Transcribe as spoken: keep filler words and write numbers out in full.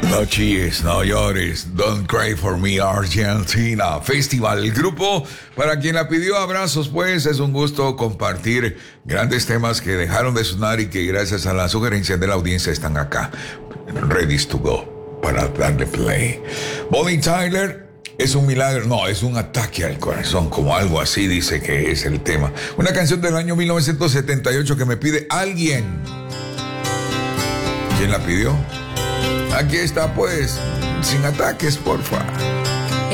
No chilles, no llores, Don't Cry For Me Argentina Festival. El grupo, para quien la pidió, abrazos pues, es un gusto compartir grandes temas que dejaron de sonar y que gracias a la sugerencia de la audiencia están acá, ready to go, para darle play. Bonnie Tyler, es un milagro, no, es un ataque al corazón, como algo así dice que es el tema. Una canción del año mil novecientos setenta y ocho que me pide alguien. ¿Quién la pidió? Aquí está pues, sin ataques, porfa.